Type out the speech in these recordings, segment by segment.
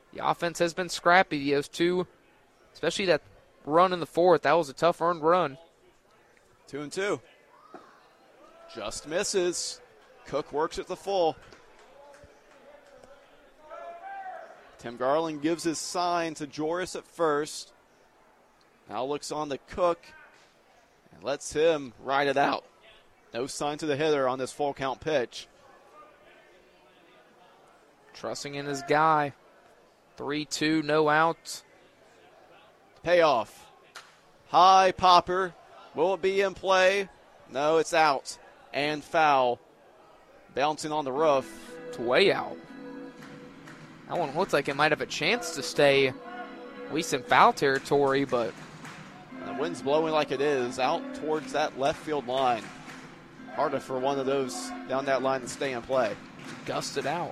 The offense has been scrappy. Those two, especially that run in the fourth, that was a tough earned run. 2-2. Just misses. Cook works at the full. Tim Garland gives his sign to Joris at first. Now looks on to Cook and lets him ride it out. No sign to the hitter on this full count pitch. Trusting in his guy. 3-2, no outs. Payoff. High popper. Will it be in play? No, it's out. And foul. Bouncing on the roof. It's way out. That one looks like it might have a chance to stay at least in foul territory, but the wind's blowing like it is out towards that left field line. Harder for one of those down that line to stay in play. Gusted out.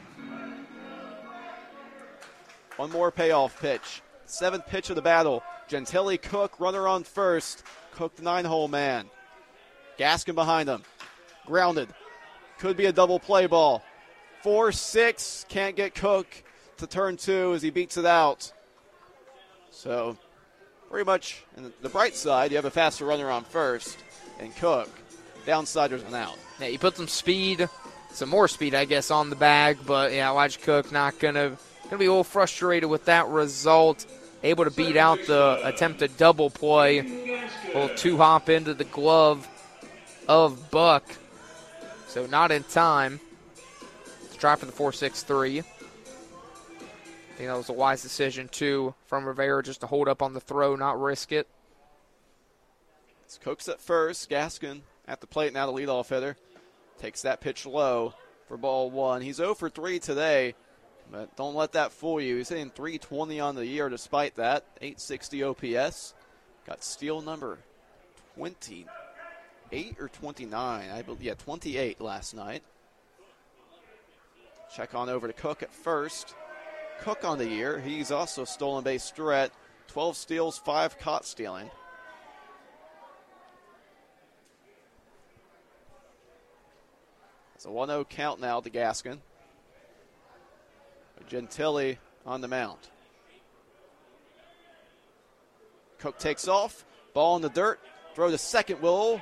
One more payoff pitch. Seventh pitch of the battle. Gentile, Cook, runner on first. Cook, the 9-hole man. Gaskin behind him. Grounded. Could be a double play ball. 4-6. Can't get Cook to turn two as he beats it out. So, pretty much in the bright side, you have a faster runner on first. And Cook. Downside, there's an out. Yeah, you put some more speed, I guess, on the bag. But, yeah, Elijah Cook not going to be a little frustrated with that result. Able to beat out the attempted double play. A little two-hop into the glove of Buck. So not in time to try for the 4-6-3. I think that was a wise decision, too, from Rivera just to hold up on the throw, not risk it. It's Cook's at first. Gaskin at the plate now, the leadoff hitter. Takes that pitch low for ball one. He's 0 for 3 today. But don't let that fool you. He's hitting .320 on the year despite that. .860 OPS. Got steal number 28 or 29. I believe, yeah, 28 last night. Check on over to Cook at first. Cook on the year. He's also stolen base threat. 12 steals, 5 caught stealing. It's a 1-0 count now to Gaskin. Gentile on the mound. Cook takes off. Ball in the dirt. Throw to second will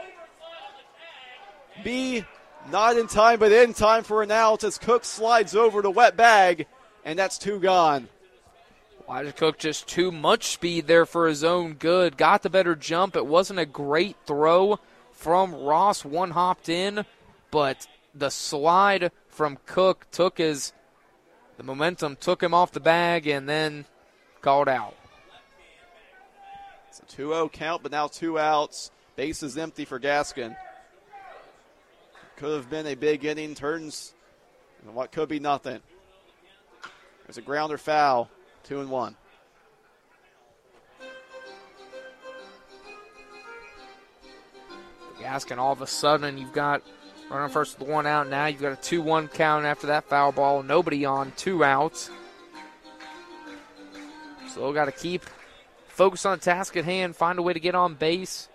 be not in time, but in time for an out as Cook slides over the wet bag, and that's 2 gone. Elijah Cook just too much speed there for his own good. Got the better jump. It wasn't a great throw from Ross. One hopped in, but the slide from Cook the momentum took him off the bag and then called out. It's a 2-0 count, but now 2 outs. Base is empty for Gaskin. Could have been a big inning. Turns into what could be nothing. There's a grounder foul. 2-1. Gaskin, all of a sudden, you've got running first with 1 out. Now you've got a 2-1 count after that foul ball. Nobody on, 2 outs. Still got to keep focused on the task at hand, find a way to get on base.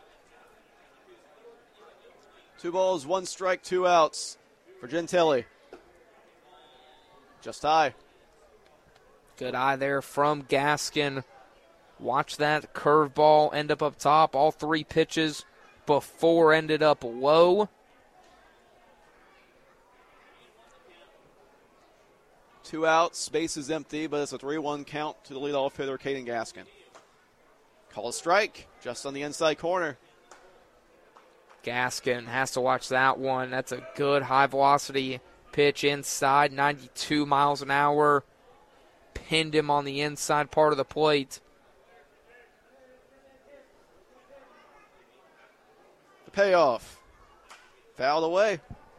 2 balls, 1 strike, 2 outs for Gentile. Just high. Good eye there from Gaskin. Watch that curveball end up top. All 3 pitches before ended up low. 2 outs, base is empty, but it's a 3-1 count to the leadoff hitter, Caden Gaskin. Call a strike, just on the inside corner. Gaskin has to watch that one. That's a good high-velocity pitch inside, 92 miles an hour. Pinned him on the inside part of the plate. The payoff. Fouled away.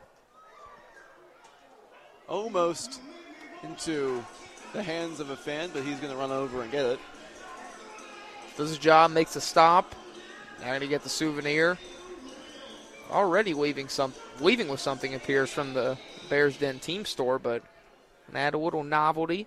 Almost into the hands of a fan, but he's going to run over and get it. Does his job, makes a stop. Now going to get the souvenir. Already leaving with something appears from the Bears Den team store, but add a little novelty.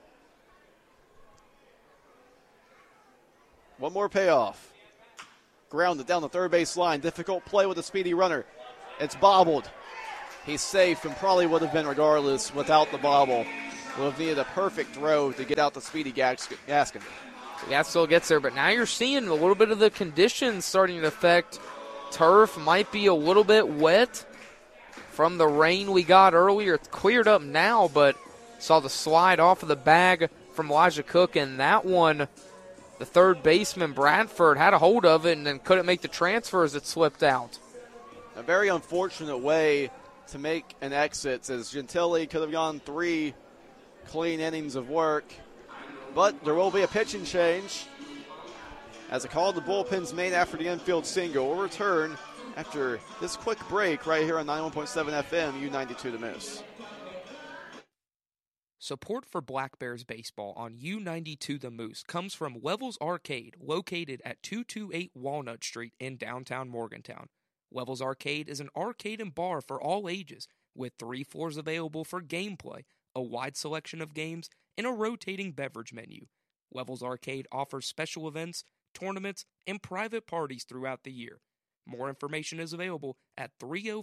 One more payoff. Grounded down the third base line. Difficult play with a speedy runner. It's bobbled. He's safe and probably would have been regardless without the bobble. will have needed a perfect throw to get out the speedy Gaskin. That still gets there, but now you're seeing a little bit of the conditions starting to affect. Turf might be a little bit wet from the rain we got earlier. It's cleared up now, but saw the slide off of the bag from Elijah Cook, and that one, the third baseman, Bradford, had a hold of it and then couldn't make the transfer as it slipped out. A very unfortunate way to make an exit, as Gentile could have gone 3 clean innings of work. But there will be a pitching change as a call to the bullpen's made after the infield single. We'll return after this quick break right here on 91.7 FM, U92 The Moose. Support for Black Bears baseball on U92 The Moose comes from Levels Arcade, located at 228 Walnut Street in downtown Morgantown. Levels Arcade is an arcade and bar for all ages, with 3 floors available for gameplay, a wide selection of games, and a rotating beverage menu. Levels Arcade offers special events, tournaments, and private parties throughout the year. More information is available at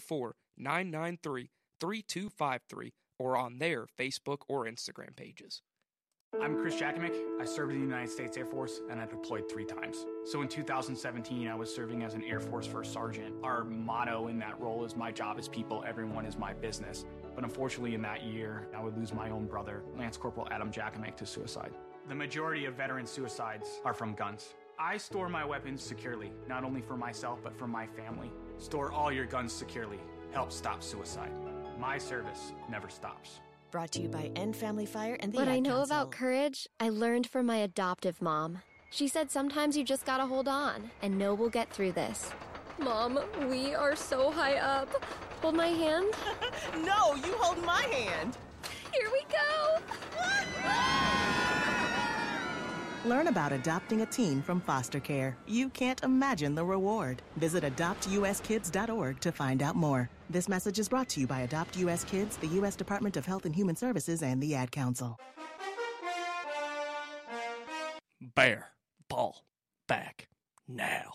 304-993-3253 or on their Facebook or Instagram pages. I'm Chris Jakimick. I served in the United States Air Force, and I deployed 3 times. So in 2017, I was serving as an Air Force First Sergeant. Our motto in that role is, my job is people, everyone is my business. But unfortunately in that year, I would lose my own brother, Lance Corporal Adam Jakimick, to suicide. The majority of veteran suicides are from guns. I store my weapons securely, not only for myself, but for my family. Store all your guns securely. Help stop suicide. My service never stops. Brought to you by End Family Fire and the What Ad I know Council. about courage, I learned from my adoptive mom. She said sometimes you just gotta hold on and know we'll get through this. Mom, we are so high up. Hold my hand. No, you hold my hand. Here we go. Learn about adopting a teen from foster care. You can't imagine the reward. Visit adoptuskids.org to find out more. This message is brought to you by Adopt U.S. Kids, the U.S. Department of Health and Human Services, and the Ad Council. Bear ball back now.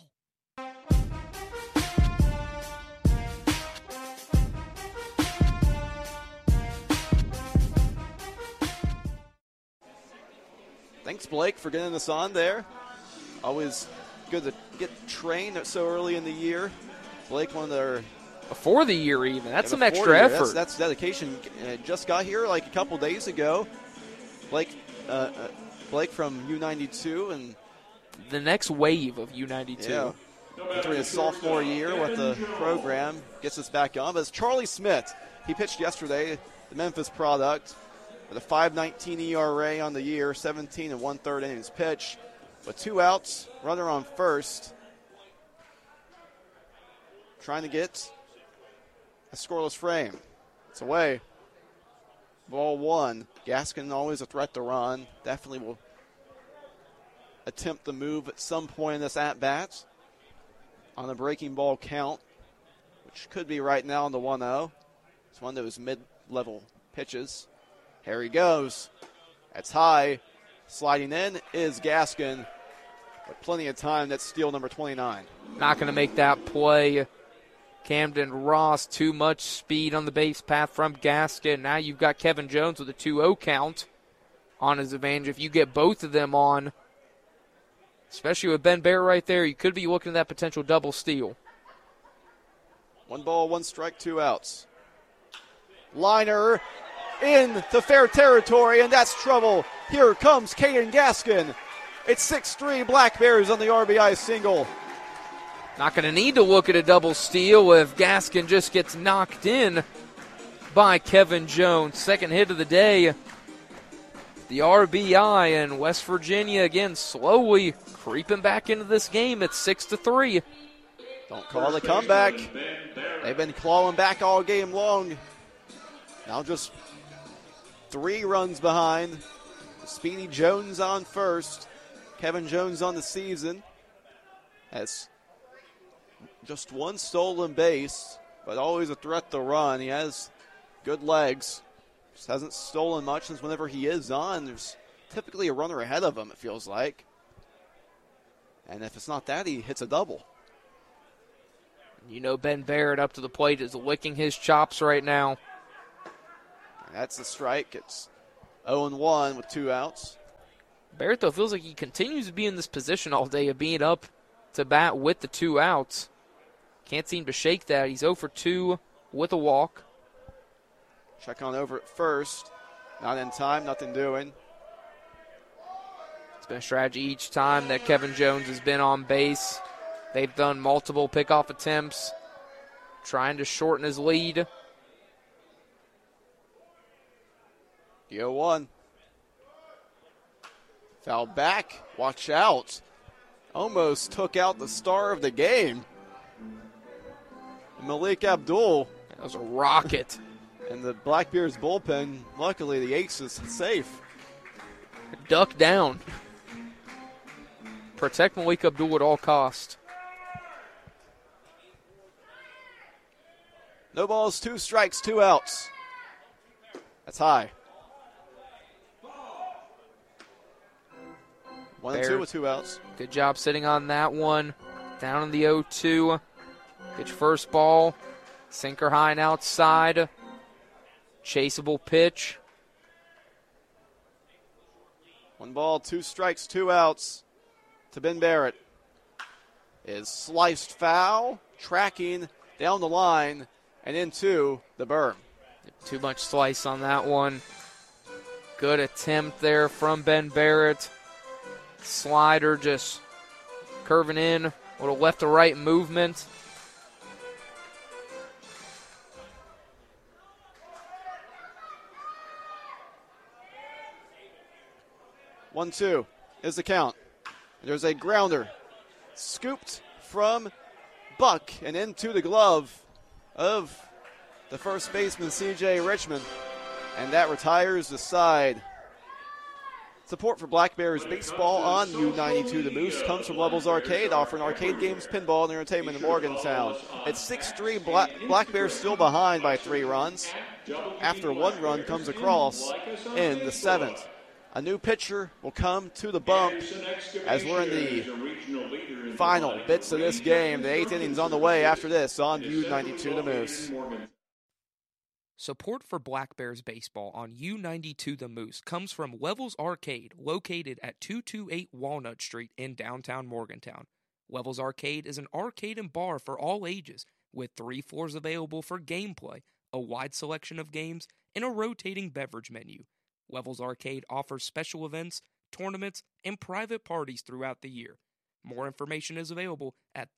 Thanks, Blake, for getting us on there. Always good to get trained so early in the year. Blake, one of their... Before the year even. That's some before extra effort. That's dedication. Just got here like a couple days ago. Blake from U92 and... The next wave of U92. Yeah. Entering his sophomore year with the program. Gets us back on. But it's Charlie Smith. He pitched yesterday, the Memphis product, with a 5.19 ERA on the year, 17 1/3 innings pitch. With 2 outs, runner on first. Trying to get a scoreless frame. It's away. Ball 1. Gaskin always a threat to run. Definitely will attempt the move at some point in this at-bat on a breaking ball count, which could be right now on the 1-0. It's one of those mid-level pitches. Here he goes. That's high. Sliding in is Gaskin. With plenty of time. That's steal number 29. Not going to make that play. Camden Ross, too much speed on the base path from Gaskin. Now you've got Kevin Jones with a 2-0 count on his advantage. If you get both of them on, especially with Ben Bear right there, you could be looking at that potential double steal. 1 ball, 1 strike, 2 outs. Liner into fair territory, and that's trouble. Here comes Caden Gaskin. It's 6-3 Black Bears on the RBI single. Not going to need to look at a double steal if Gaskin just gets knocked in by Kevin Jones. Second hit of the day. The RBI, and West Virginia again slowly creeping back into this game. It's 6-3. Don't call the comeback. They've been clawing back all game long. Now just 3 runs behind. Speedy Jones on first. Kevin Jones on the season. Has just 1 stolen base, but always a threat to run. He has good legs. Just hasn't stolen much since whenever he is on. There's typically a runner ahead of him, it feels like. And if it's not that, he hits a double. You know Ben Barrett up to the plate is licking his chops right now. That's a strike. It's 0-1 with 2 outs. Barrett, though, feels like he continues to be in this position all day of being up to bat with the 2 outs. Can't seem to shake that. He's 0 for 2 with a walk. Check on over at first. Not in time, nothing doing. It's been a strategy each time that Kevin Jones has been on base. They've done multiple pickoff attempts, trying to shorten his lead. The 0-1. Foul back. Watch out. Almost took out the star of the game. Malik Abdul. That was a rocket. And the Black Bears bullpen, luckily the ace is safe. Duck down. Protect Malik Abdul at all costs. No balls, 2 strikes, 2 outs. That's high. 1-2 with 2 outs. Good job sitting on that one. Down in the 0-2. Get your first ball. Sinker high and outside. Chaseable pitch. 1 ball, 2 strikes, 2 outs to Ben Barrett. Is sliced foul, tracking down the line and into the berm. Too much slice on that one. Good attempt there from Ben Barrett. Slider just curving in. A little left to right movement. One, 2 is the count. There's a grounder scooped from Buck and into the glove of the first baseman, C.J. Richmond. And that retires the side. Support for Black Bears baseball on U92 The Moose comes from Levels Arcade, offering arcade games, pinball, and entertainment in Morgantown. It's 6-3. Black Bears still behind by 3 runs. After 1 run comes across in the 7th. A new pitcher will come to the bump as we're in the final bits of this game. The 8th inning's on the way after this on U92 The Moose. Support for Black Bears baseball on U92 The Moose comes from Levels Arcade, located at 228 Walnut Street in downtown Morgantown. Levels Arcade is an arcade and bar for all ages, with 3 floors available for gameplay, a wide selection of games, and a rotating beverage menu. Levels Arcade offers special events, tournaments, and private parties throughout the year. More information is available at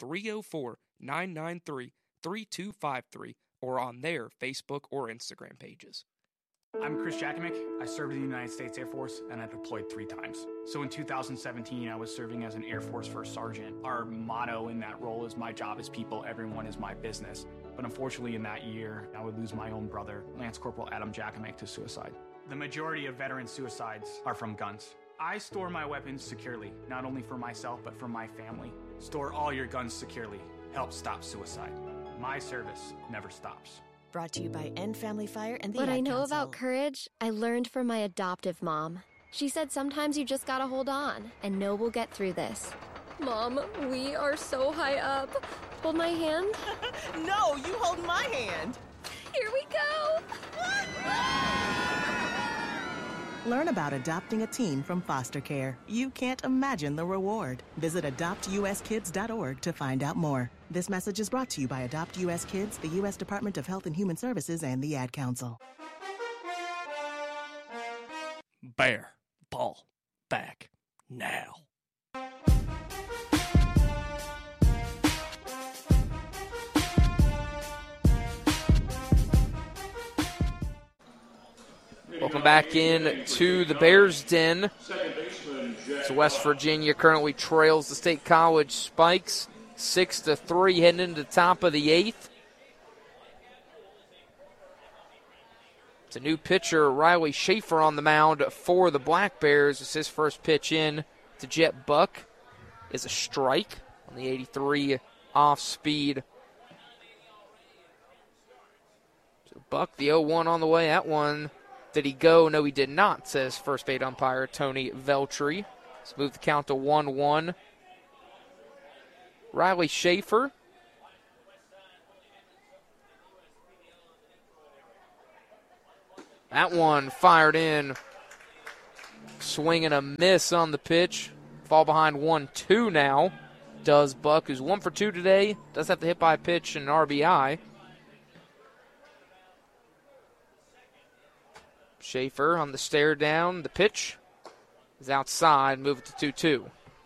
304-993-3253 or on their Facebook or Instagram pages. I'm Chris Jakimick. I served in the United States Air Force and I deployed 3 times. So in 2017, I was serving as an Air Force First Sergeant. Our motto in that role is my job is people, everyone is my business. But unfortunately in that year, I would lose my own brother, Lance Corporal Adam Jakimick, to suicide. The majority of veteran suicides are from guns. I store my weapons securely, not only for myself, but for my family. Store all your guns securely. Help stop suicide. My service never stops. Brought to you by End Family Fire and the What Ad I know Council. about courage, I learned from my adoptive mom. She said sometimes you just gotta hold on and know we'll get through this. Mom, we are so high up. Hold my hand. No, you hold my hand. Here we go. Learn about adopting a teen from foster care. You can't imagine the reward. Visit adoptuskids.org to find out more. This message is brought to you by Adopt U.S. Kids, the U.S. Department of Health and Human Services, and the Ad Council. Bear ball back now. Welcome back in to the Bears Den. So West Virginia currently trails the State College Spikes 6-3 heading into the top of the 8th. It's a new pitcher, Riley Schaefer, on the mound for the Black Bears. It's his first pitch in to Jet Buck. Is a strike on the 83 off speed. So Buck, the 0-1 on the way. That one. Did he go? No, he did not, says first base umpire Tony Veltri. Let's move the count to 1-1. Riley Schaefer. That one fired in swing and a miss on the pitch. Fall behind 1-2 now. Does Buck, who's 1 for 2 today. Does have to hit by a pitch and an RBI. Schaefer on the stare down. The pitch is outside. Move it to 2-2.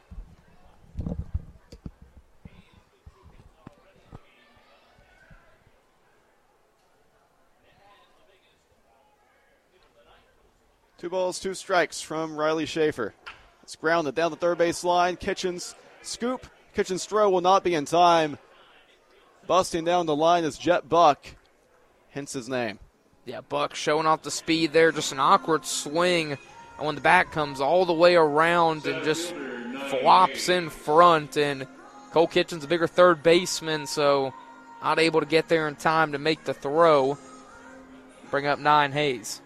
Two balls, 2 strikes from Riley Schaefer. It's grounded down the third base line. Kitchens scoop. Kitchens throw will not be in time. Busting down the line is Jet Buck. Hence his name. Yeah, Buck showing off the speed there. Just an awkward swing. And when the bat comes all the way around and just flops in front. And Cole Kitchens a bigger third baseman, so not able to get there in time to make the throw. Bring up 9 Hayes.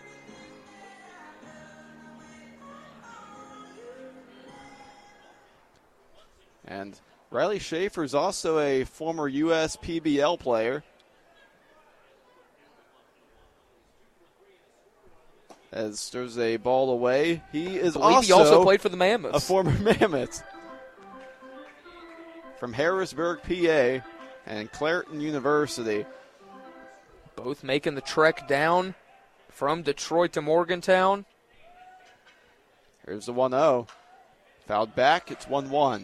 And Riley Schaefer is also a former U.S. PBL player. As there's a ball away. He also played for the Mammoths. A former Mammoth. From Harrisburg, PA, and Clareton University. Both making the trek down from Detroit to Morgantown. Here's the 1-0. Fouled back. It's 1-1.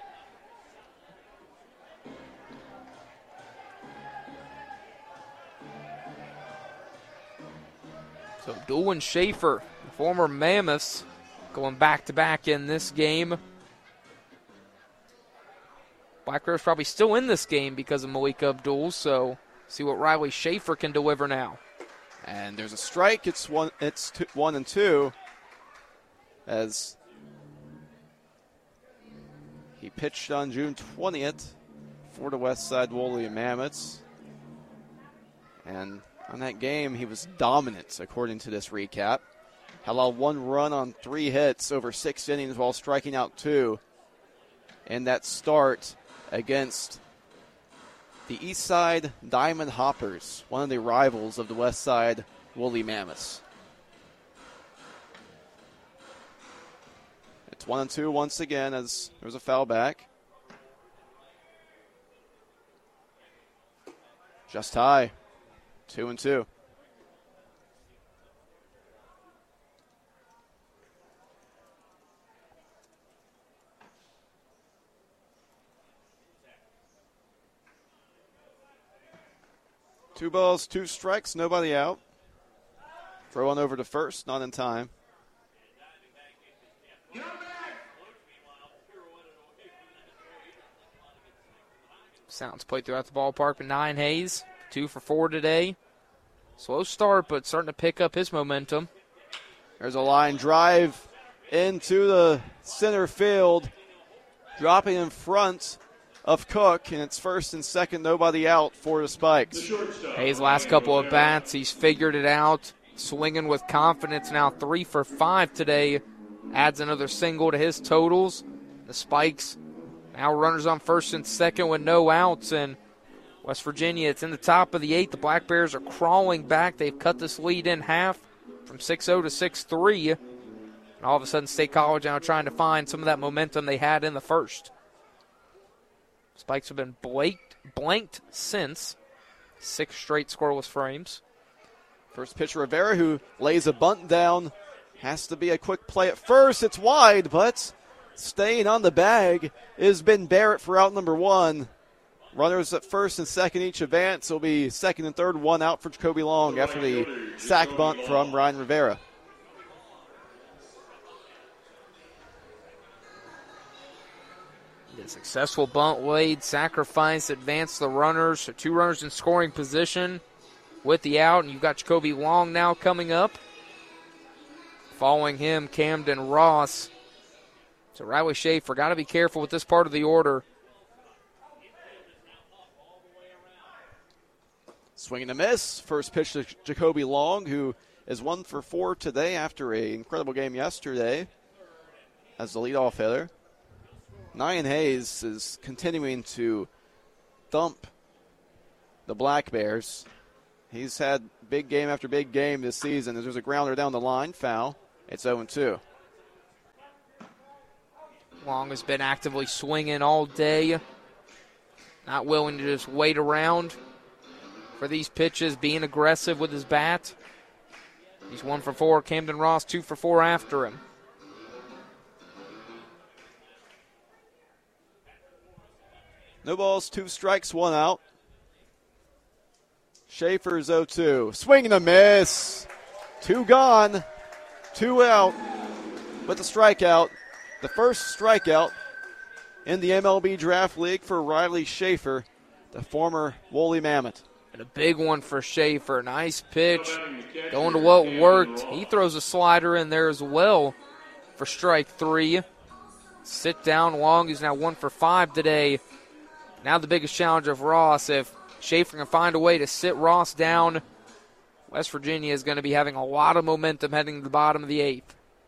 So Abdul and Schaefer, former Mammoths, going back-to-back in this game. Black Bears probably still in this game because of Malik Abdul, so see what Riley Schaefer can deliver now. And there's a strike. It's 1-2. As he pitched on June 20th for the Westside Woolly Mammoths. And on that game, he was dominant, according to this recap. Had allowed 1 run on 3 hits over 6 innings while striking out 2 in that start against the Eastside Diamond Hoppers, one of the rivals of the Westside Woolly Mammoths. It's 1-2 once again as there's a foul back. Just high. 2-2. Two balls, 2 strikes, nobody out. Throw on over to first, not in time. Sounds played throughout the ballpark with 9 Hayes. 2 for 4 today. Slow start, but starting to pick up his momentum. There's a line drive into the center field, dropping in front of Cook, and it's first and second, nobody out for the Spikes. Hayes' last couple of bats, he's figured it out, swinging with confidence. Now 3 for 5 today, adds another single to his totals. The Spikes now runners on first and second with no outs, and West Virginia, it's in the top of the 8th. The Black Bears are crawling back. They've cut this lead in half from 6-0 to 6-3. And all of a sudden, State College now trying to find some of that momentum they had in the first. Spikes have been blanked since. 6 straight scoreless frames. First pitch, Rivera, who lays a bunt down. Has to be a quick play at first. It's wide, but staying on the bag is Ben Barrett for out number 1. Runners at first and second each advance. Will be second and third, 1 out for Jacoby Long after the sac bunt from Ryan Rivera. The successful bunt laid, sacrifice, advance the runners. So 2 runners in scoring position with the out, and you've got Jacoby Long now coming up. Following him, Camden Ross. So Riley Schaefer, got to be careful with this part of the order. Swing and a miss. First pitch to Jacoby Long, who is 1 for 4 today after an incredible game yesterday as the leadoff hitter. 9 Hayes is continuing to thump the Black Bears. He's had big game after big game this season. There's a grounder down the line, foul. It's 0-2. Long has been actively swinging all day. Not willing to just wait around for these pitches, being aggressive with his bat. He's 1 for 4. Camden Ross 2 for 4 after him. No balls, 2 strikes, 1 out. Schaefer's 0-2. Swing and a miss. 2 gone, 2 out with the strikeout. The first strikeout in the MLB Draft League for Riley Schaefer, the former Woolly Mammoth. And a big one for Schaefer. Nice pitch. Going to what worked. He throws a slider in there as well for strike 3. Sit down. Long is now 1 for 5 today. Now the biggest challenge of Ross. If Schaefer can find a way to sit Ross down, West Virginia is going to be having a lot of momentum heading to the bottom of the 8th.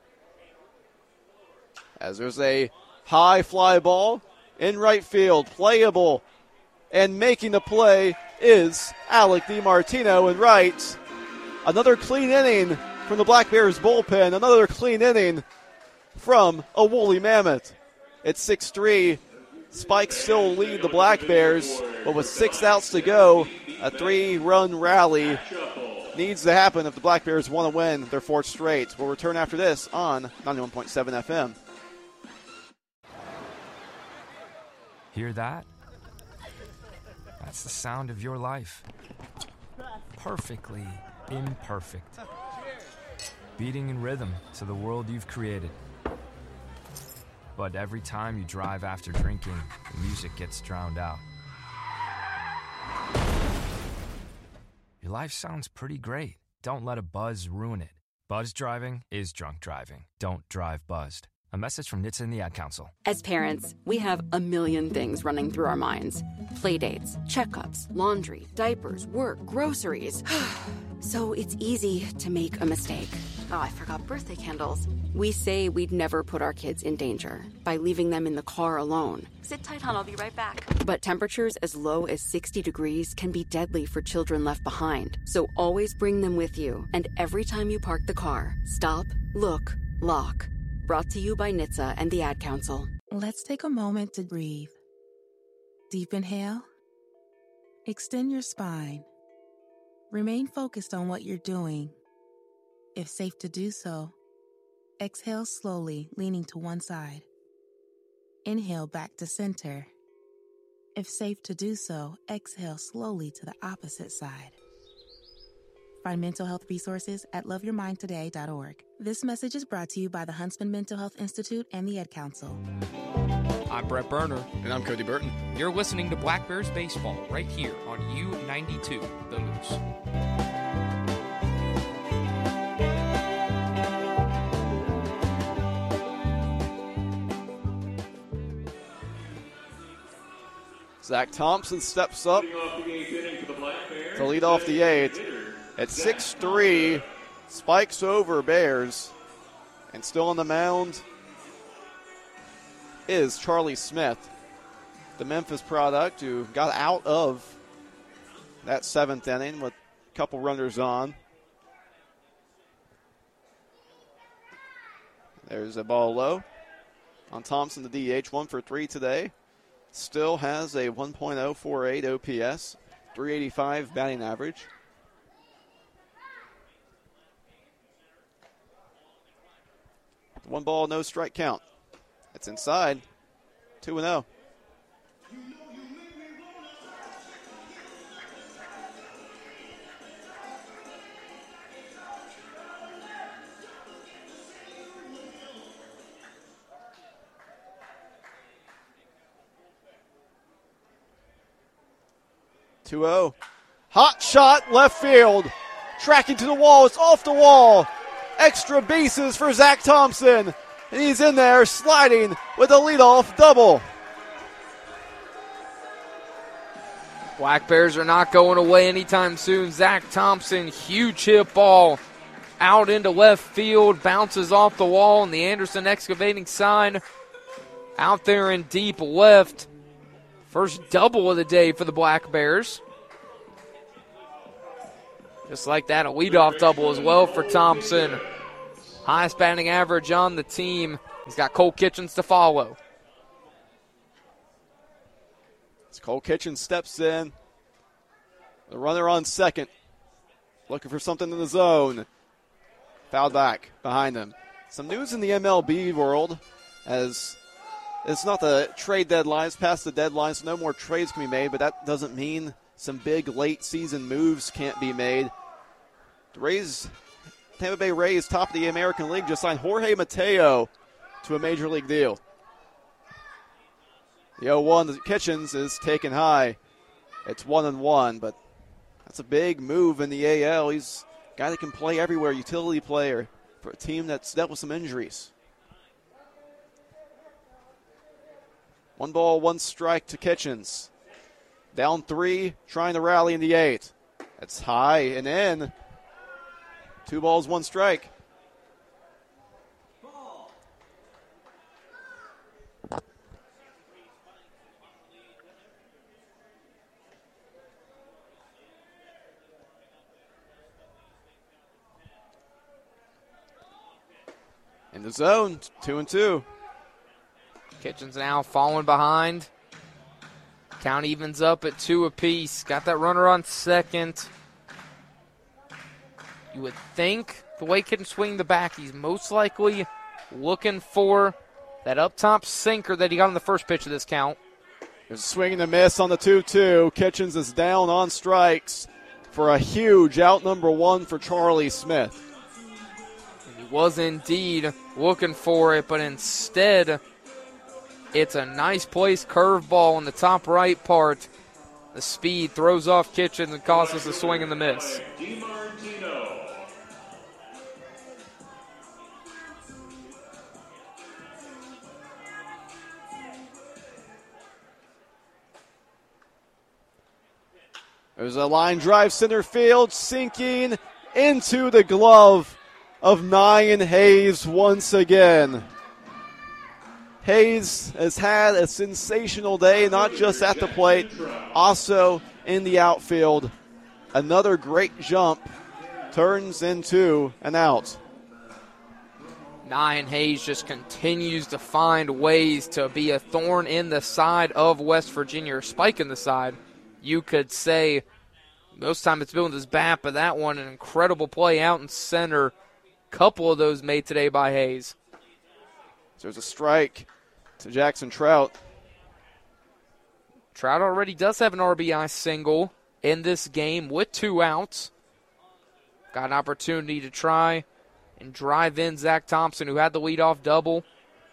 As there's a high fly ball in right field, playable, and making the play is Alec DiMartino in right. Another clean inning from the Black Bears bullpen, another clean inning from a Woolly Mammoth. It's 6-3. Spikes still lead the Black Bears, but with 6 outs to go, a 3-run rally needs to happen if the Black Bears want to win their 4th straight. We'll return after this on 91.7 FM. Hear that? That's the sound of your life. Perfectly imperfect. Beating in rhythm to the world you've created. But every time you drive after drinking, the music gets drowned out. Your life sounds pretty great. Don't let a buzz ruin it. Buzz driving is drunk driving. Don't drive buzzed. A message from NHTSA and the Ad Council. As parents, we have a million things running through our minds. Playdates, checkups, laundry, diapers, work, groceries. So it's easy to make a mistake. Oh, I forgot birthday candles. We say we'd never put our kids in danger by leaving them in the car alone. Sit tight, hon. I'll be right back. But temperatures as low as 60 degrees can be deadly for children left behind. So always bring them with you. And every time you park the car, stop, look, lock. Brought to you by NHTSA and the Ad Council. Let's take a moment to breathe. Deep inhale. Extend your spine. Remain focused on what you're doing. If safe to do so, exhale slowly, leaning to one side. Inhale back to center. If safe to do so, exhale slowly to the opposite side. Find mental health resources at loveyourmindtoday.org. This message is brought to you by the Huntsman Mental Health Institute and the Ad Council. I'm Brett Berner. And I'm Cody Burton. You're listening to Black Bears Baseball right here on U92, The Moose. Zach Thompson steps up to lead off the 8th. At 6-3, spikes over Bears. And still on the mound is Charlie Smith, the Memphis product who got out of that 7th inning with a couple runners on. There's a ball low on Thompson, the DH, 1 for 3 today. Still has a 1.048 OPS, 385 batting average. One ball, no strike count. It's inside. 2-0. Hot shot, left field. Tracking to the wall. It's off the wall. Extra bases for Zach Thompson. And he's in there sliding with a leadoff double. Black Bears are not going away anytime soon. Zach Thompson, huge hit ball out into left field. Bounces off the wall and the Anderson Excavating sign out there in deep left. First double of the day for the Black Bears. Just like that, a leadoff double as well for Thompson. Highest batting average on the team He's got Cole Kitchens to follow. As Cole Kitchens steps in. The runner on second. Looking for something in the zone. Fouled back behind him. Some news in the MLB world, as it's not the trade deadline. It's past the deadline, so no more trades can be made, but that doesn't mean some big late season moves can't be made. The Tampa Bay Rays, top of the American League, just signed Jorge Mateo to a major league deal. The 0-1 to Kitchens is taken high. It's 1-1, but that's a big move in the AL. He's a guy that can play everywhere, utility player for a team that's dealt with some injuries. 1 ball, 1 strike to Kitchens. Down 3, trying to rally in the 8th. That's high and in. 2 balls, 1 strike. In the zone, 2-2. Kitchens now falling behind. Count evens up at 2 apiece. Got that runner on second. You would think the way Kitchens swing the back, he's most likely looking for that up top sinker that he got on the first pitch of this count. There's a swing and a miss on the 2-2. Kitchens is down on strikes for a huge out number 1 for Charlie Smith. And he was indeed looking for it, but instead it's a nice placed curveball in the top right part. The speed throws off Kitchens and causes the swing and the miss. There's a line drive center field, sinking into the glove of Nyan Hayes once again. Hayes has had a sensational day, not just at the plate, also in the outfield. Another great jump turns into an out. Nyan Hayes just continues to find ways to be a thorn in the side of West Virginia, or spike in the side. You could say most time it's been with his bat, but that one, an incredible play out in center. Couple of those made today by Hayes. There's a strike to Jackson Trout. Trout already does have an RBI single in this game with 2 outs. Got an opportunity to try and drive in Zach Thompson, who had the leadoff double.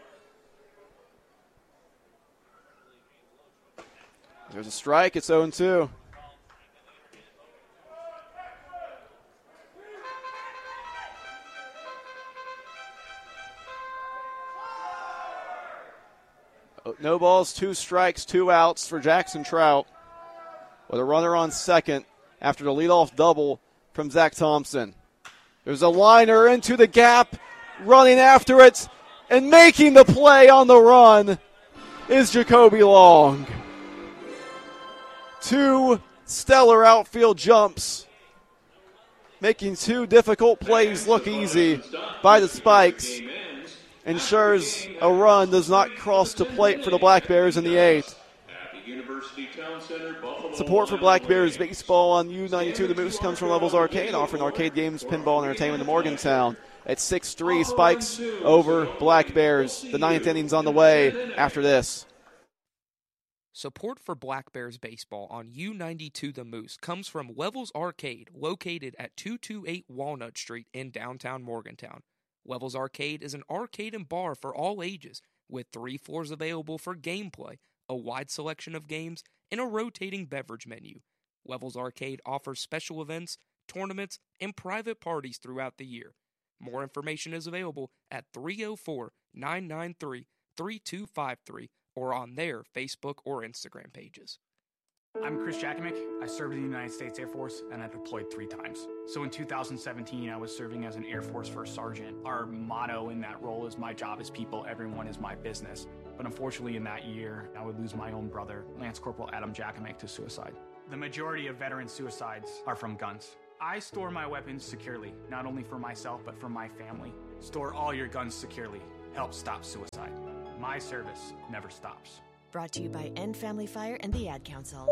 There's a strike. It's 0-2. No balls, 2 strikes, 2 outs for Jackson Trout with a runner on second after the leadoff double from Zach Thompson. There's a liner into the gap, running after it, and making the play on the run is Jacoby Long. 2 stellar outfield jumps, making 2 difficult plays look easy by the Spikes. Ensures a run does not cross the plate for the Black Bears in the 8th. Support for Black Bears baseball on U92 The Moose comes from Levels Arcade, offering arcade games, pinball, and entertainment in Morgantown. At 6-3, Spikes over Black Bears. The 9th inning's on the way after this. Support for Black Bears baseball on U92 The Moose comes from Levels Arcade, located at 228 Walnut Street in downtown Morgantown. Levels Arcade is an arcade and bar for all ages, with 3 floors available for gameplay, a wide selection of games, and a rotating beverage menu. Levels Arcade offers special events, tournaments, and private parties throughout the year. More information is available at 304-993-3253 or on their Facebook or Instagram pages. I'm Chris Jakimick. I served in the United States Air Force, and I deployed 3 times. So in 2017, I was serving as an Air Force First Sergeant. Our motto in that role is, my job is people, everyone is my business. But unfortunately in that year, I would lose my own brother, Lance Corporal Adam Jakimick, to suicide. The majority of veteran suicides are from guns. I store my weapons securely, not only for myself, but for my family. Store all your guns securely. help stop suicide. My service never stops. Brought to you by End Family Fire and the Ad Council.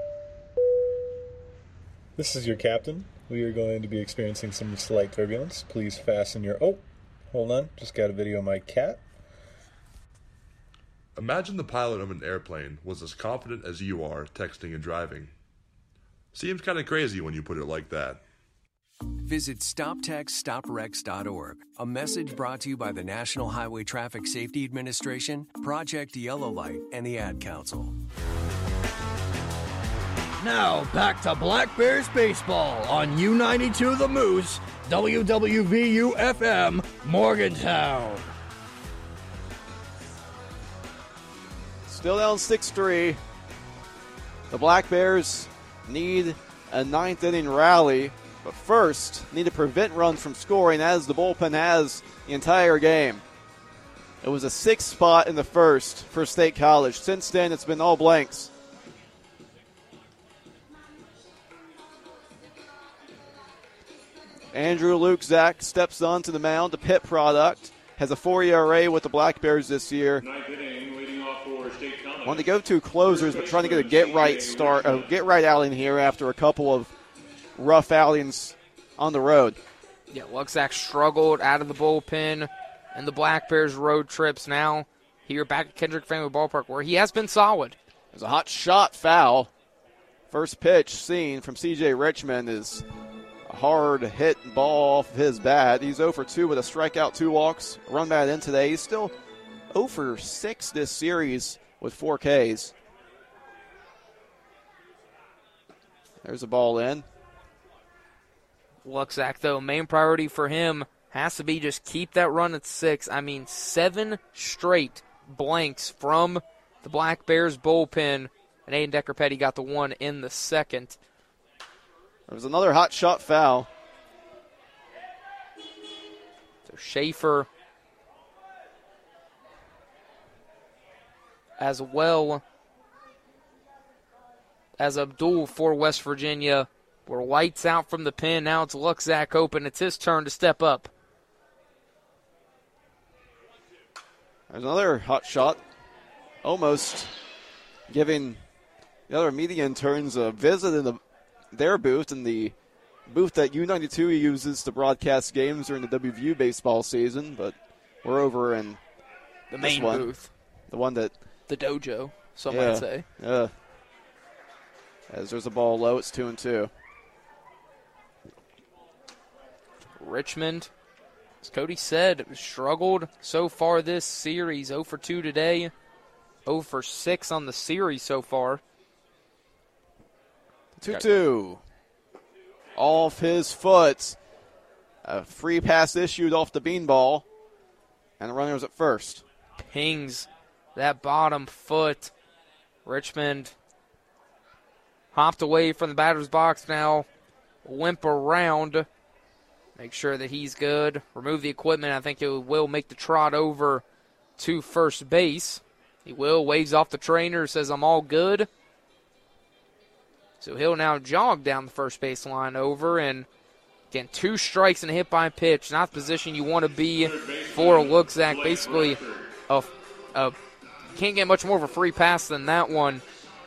This is your captain. We are going to be experiencing some slight turbulence. Please fasten your... Oh, hold on. Just got a video of my cat. Imagine the pilot of an airplane was as confident as you are texting and driving. Seems kind of crazy when you put it like that. Visit StopTextStopWrecks.org. A message brought to you by the National Highway Traffic Safety Administration, Project Yellow Light, and the Ad Council. Now, back to Black Bears baseball on U92 The Moose, WWVU-FM, Morgantown. Still down 6-3. The Black Bears need a ninth-inning rally, but first need to prevent runs from scoring, as the bullpen has the entire game. It was a 6th spot in the first for State College. Since then, it's been all blanks. Andrew Luke-Zach steps onto the mound, the Pitt product. Has a 4 ERA with the Black Bears this year. Wanted to go to closers, but trying to get a get right outing here after a couple of rough outings on the road. Yeah, Luke-Zach struggled out of the bullpen, and the Black Bears road trips now here back at Kendrick Family Ballpark, where he has been solid. There's a hot shot foul. First pitch seen from C.J. Richmond is a hard hit ball off his bat. He's 0 for 2 with a strikeout, 2 walks. Run bat in today. He's still 0 for 6 this series with 4 Ks. There's a ball in. Luke-Zach, though, main priority for him has to be just keep that run at 6. I mean, 7 straight blanks from the Black Bears bullpen, and Aiden Decker-Petty got the one in the second. There was another hot shot foul. So Schaefer, as well as Abdul for West Virginia. We're lights out from the pen. Now it's Luke-Zach open. It's his turn to step up. There's another hot shot. Almost giving the other media interns a visit in their booth, in the booth that U92 uses to broadcast games during the WVU baseball season. But we're over in the main booth. The one that... The dojo, some might say. Yeah. As there's a ball low, it's 2-2. Richmond, as Cody said, struggled so far this series. 0 for 2 today. 0 for 6 on the series so far. 2-2. Off his foot. A free pass issued off the beanball. And the runner was at first. Pings that bottom foot. Richmond hopped away from the batter's box now. Limp around. Make sure that he's good. Remove the equipment. I think it will make the trot over to first base. He will. Waves off the trainer. Says, I'm all good. So he'll now jog down the first base line over. And again, 2 strikes and a hit by pitch. Not the position you want to be for Luke-Zach. Basically, can't get much more of a free pass than that one.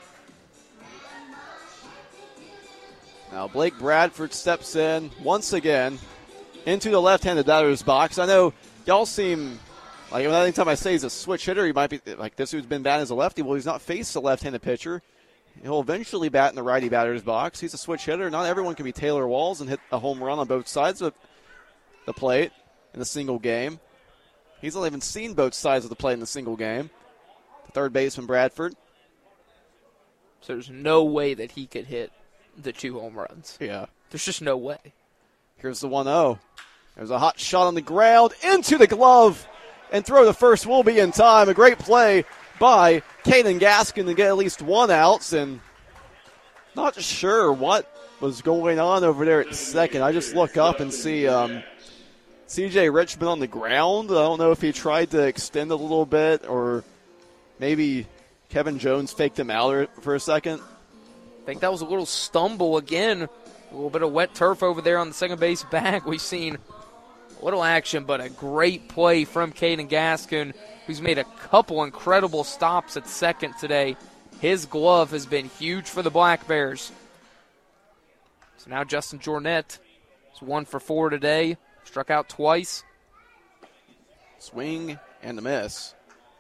Now Blake Bradford steps in once again into the left-handed batter's box. I know y'all seem like anytime I say he's a switch hitter, he might be like this who's been batting as a lefty. Well, he's not faced a left-handed pitcher. He'll eventually bat in the righty batter's box. He's a switch hitter. Not everyone can be Taylor Walls and hit a home run on both sides of the plate in a single game. He's not even seen both sides of the plate in a single game. The third baseman, Bradford. So there's no way that he could hit the 2 home runs. Yeah. There's just no way. Here's the 1-0. There's a hot shot on the ground into the glove, and throw to first will be in time. A great play by Caden Gaskin to get at least 1 out, and not sure what was going on over there at second. I just look up and see C.J. Richmond on the ground. I don't know if he tried to extend a little bit, or maybe Kevin Jones faked him out for a second. I think that was a little stumble again. A little bit of wet turf over there on the second base bag. We've seen Little action, but a great play from Caden Gaskin, who's made a couple incredible stops at second today. His glove has been huge for the Black Bears. So now Justin Jornet is 1 for 4 today. Struck out twice. Swing and a miss.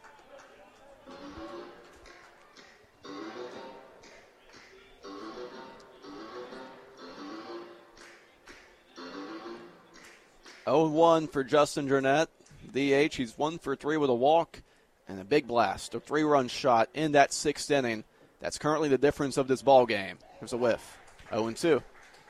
Oh, 1 for Justin Jornet. DH, he's 1 for 3 with a walk and a big blast. A 3-run shot in that 6th inning. That's currently the difference of this ball game. There's a whiff. 0-2.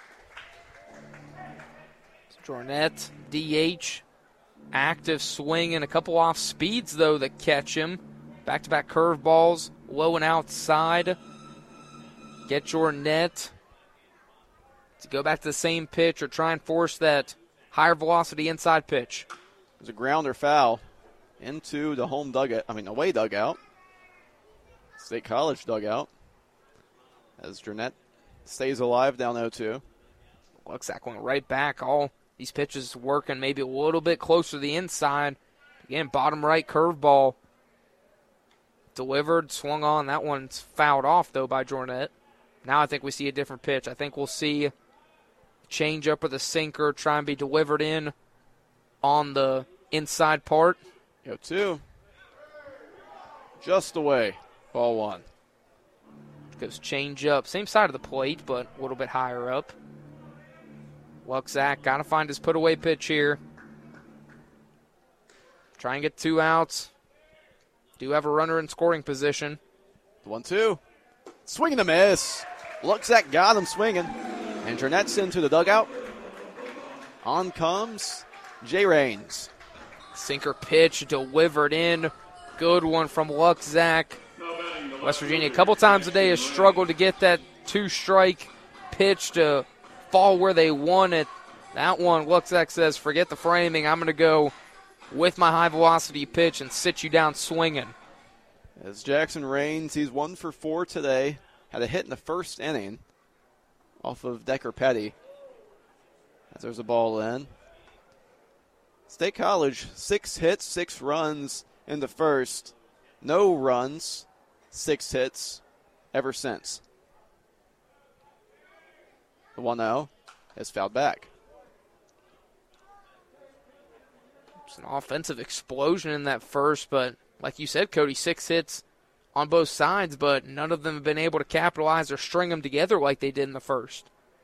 Jornet, DH, active swing and a couple off speeds, though, that catch him. Back-to-back curveballs, low and outside. Get Jornet to go back to the same pitch or try and force that higher velocity inside pitch. There's a grounder foul into the away dugout. State College dugout. As Jornet stays alive down 0-2. Luxack went right back. All these pitches working maybe a little bit closer to the inside. Again, bottom right curveball. Delivered, swung on. That one's fouled off, though, by Jornet. Now I think we see a different pitch. I think we'll see change up with a sinker, try and be delivered in on the inside part. 0-2. Just away. Ball 1. Goes change up. Same side of the plate, but a little bit higher up. Luxack got to find his put-away pitch here. Try and get 2 outs. Do have a runner in scoring position. 1-2. Swing and a miss. Luxack got him swinging. And Jornet's into the dugout. On comes Jay Raines. Sinker pitch delivered in. Good one from Luxack. West Virginia a couple times a day has struggled to get that 2-strike pitch to fall where they want it. That one, Luxack says, forget the framing. I'm going to go with my high-velocity pitch and sit you down swinging. As Jackson Raines, he's 1 for 4 today. Had a hit in the 1st inning off of Decker Petty. As there's a ball in. State College, 6 hits, 6 runs in the 1st. No runs, 6 hits ever since. The 1-0 is fouled back. It's an offensive explosion in that 1st, but like you said, Cody, 6 hits on both sides, but none of them have been able to capitalize or string them together like they did in the 1st.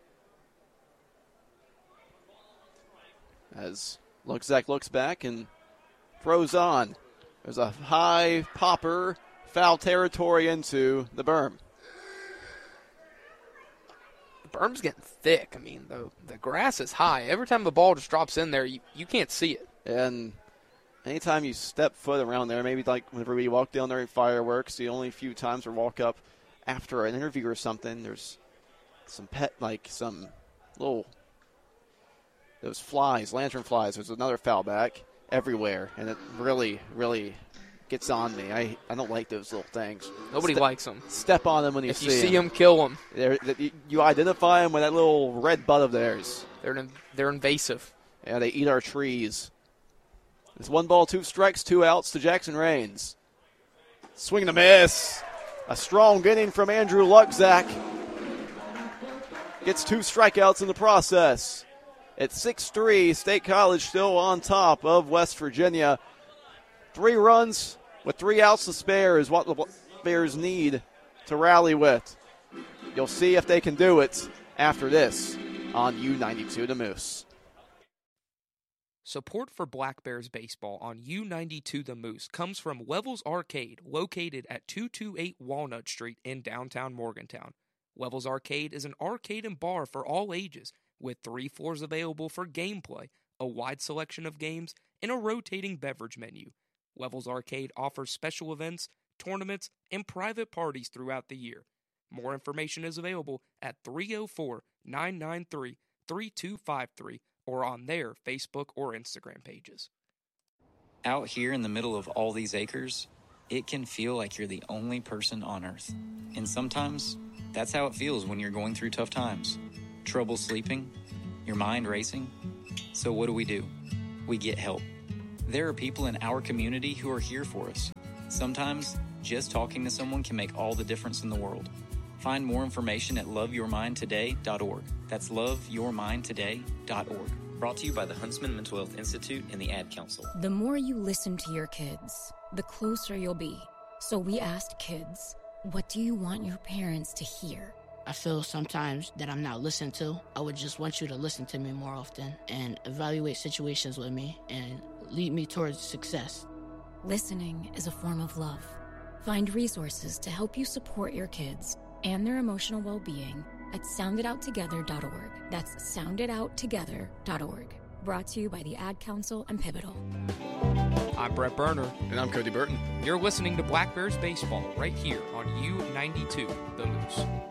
As Luxack looks back and throws on. There's a high popper, foul territory into the berm. The berm's getting thick. I mean, the grass is high. Every time the ball just drops in there, you can't see it. And anytime you step foot around there, maybe like whenever we walk down there at fireworks, the only few times we walk up after an interview or something, there's some those flies, lantern flies. There's another foul back everywhere, and it really, really gets on me. I don't like those little things. Nobody likes them. Step on them when you see them. If you see them, kill them. You identify them with that little red butt of theirs. They're invasive. Yeah, they eat our trees. It's 1 ball, 2 strikes, 2 outs to Jackson Raines. Swing and a miss. A strong inning from Andrew Luxack. Gets 2 strikeouts in the process. At 6-3, State College still on top of West Virginia. 3 runs with 3 outs to spare is what the Bears need to rally with. You'll see if they can do it after this on U92 The Moose. Support for Black Bears baseball on U92 The Moose comes from Levels Arcade, located at 228 Walnut Street in downtown Morgantown. Levels Arcade is an arcade and bar for all ages, with 3 floors available for gameplay, a wide selection of games, and a rotating beverage menu. Levels Arcade offers special events, tournaments, and private parties throughout the year. More information is available at 304-993-3253 or on their Facebook or Instagram pages. Out here in the middle of all these acres, it can feel like you're the only person on Earth. And sometimes, that's how it feels when you're going through tough times. Trouble sleeping, your mind racing. So what do? we get help. There are people in our community who are here for us. Sometimes, just talking to someone can make all the difference in the world. Find more information at loveyourmindtoday.org. That's loveyourmindtoday.org. Brought to you by the Huntsman Mental Health Institute and the Ad Council. The more you listen to your kids, the closer you'll be. So we asked kids, what do you want your parents to hear? I feel sometimes that I'm not listened to. I would just want you to listen to me more often and evaluate situations with me and lead me towards success. Listening is a form of love. Find resources to help you support your kids and their emotional well-being at sounditouttogether.org. That's sounditouttogether.org. Brought to you by the Ad Council and Pivotal. I'm Brett Berner. And I'm Cody Burton. You're listening to Black Bears Baseball right here on U92 The Moose.